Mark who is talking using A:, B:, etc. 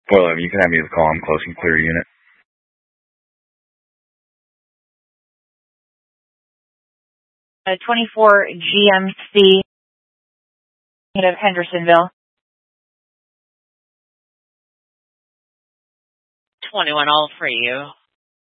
A: Well, you can have me call. I'm close and clear unit.
B: 24 GMC of Hendersonville.
C: 21 all for you.